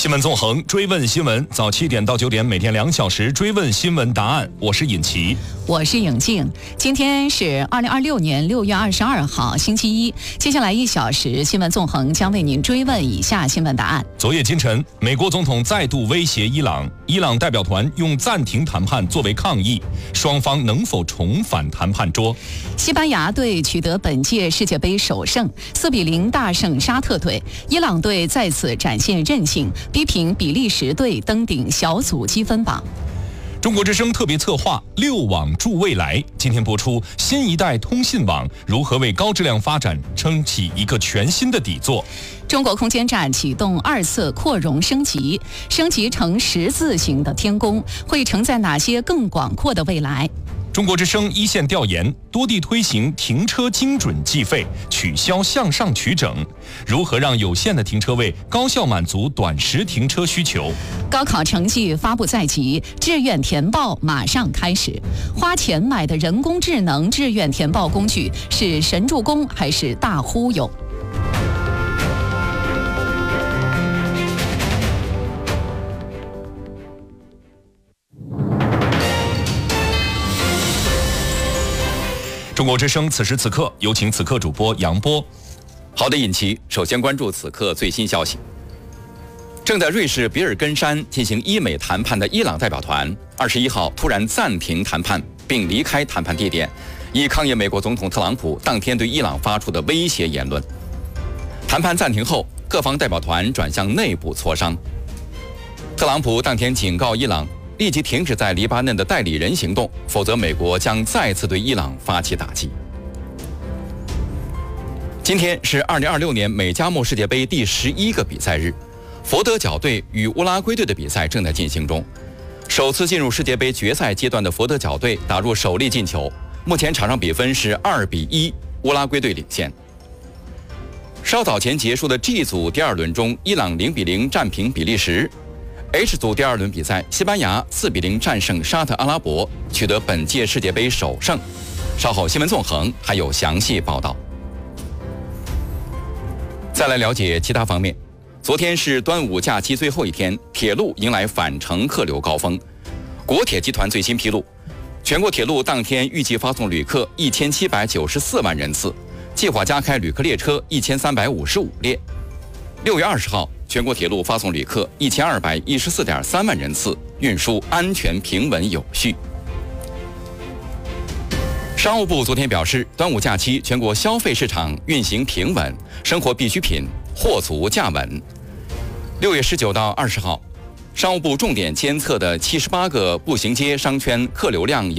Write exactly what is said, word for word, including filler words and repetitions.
新闻纵横，追问新闻，早七点到九点，每天两小时追问新闻答案。我是尹奇， 我是颖静。今天是二零二六年六月二十二号，星期一。接下来一小时，新闻纵横将为您追问以下新闻答案。 昨夜今晨，美国总统再度威胁伊朗，伊朗代表团用暂停谈判作为抗议，双方能否重返谈判桌？ 西班牙队取得本届世界杯首胜，四比零大胜沙特队。伊朗队再次展现韧性，逼平比利时队登顶小组积分榜。 中国之声特别策划六网助未来，今天播出新一代通信网如何为高质量发展撑起一个全新的底座。 中国空间站启动二次扩容升级，升级成十字形的天宫，会承载哪些更广阔的未来？ 中国之声一线调研，多地推行停车精准计费，取消向上取整，如何让有限的停车位高效满足短时停车需求？ 高考成绩发布在即，志愿填报马上开始。花钱买的人工智能志愿填报工具是神助攻还是大忽悠？ 中国之声此时此刻，有请此刻主播杨波。 好的，尹奇，首先关注此刻最新消息。正在瑞士比尔根山进行伊美谈判的伊朗代表团，二十一号突然暂停谈判，并离开谈判地点，以抗议美国总统特朗普当天对伊朗发出的威胁言论。谈判暂停后，各方代表团转向内部磋商。特朗普当天警告伊朗，立即停止在黎巴嫩的代理人行动，否则美国将再次对伊朗发起打击。今天是二零二六年美加墨世界杯第十一个比赛日，佛得角队与乌拉圭队的比赛正在进行中。首次进入世界杯决赛阶段的佛得角队打入首粒进球，目前场上比分是二比一，乌拉圭队领先。稍早前结束的 G 组第二轮中，伊朗零比零战平比利时。H 组第二轮比赛，西班牙四比零战胜沙特阿拉伯，取得本届世界杯首胜。稍后新闻纵横还有详细报道。再来了解其他方面。昨天是端午假期最后一天，铁路迎来返程客流高峰。国铁集团最新披露，全国铁路当天预计发送旅客一千七百九十四万人次，计划加开旅客列车一千三百五十五列。六月二十号。全国铁路发送旅客一千二百一十四点三万人次，运输安全平稳有序。商务部昨天表示，端午假期全国消费市场运行平稳，生活必需品货足价稳。六月十九到二十号，商务部重点监测的七十八个步行街商圈客流量